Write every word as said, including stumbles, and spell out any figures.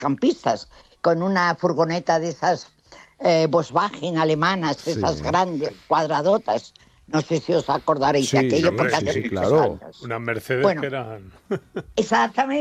campistas, con una furgoneta de esas eh, Volkswagen alemanas, Sí. esas grandes, cuadradotas. No sé si os acordaréis Sí, de aquello, hombre, porque sí, hace sí, muchos claro. años. Unas Mercedes Bueno, que eran... exactamente.